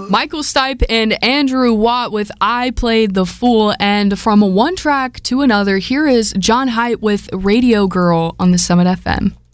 Michael Stipe and Andrew Watt with I Played the Fool. And from one track to another, here is John Haidt with Radio Girl on the Summit FM.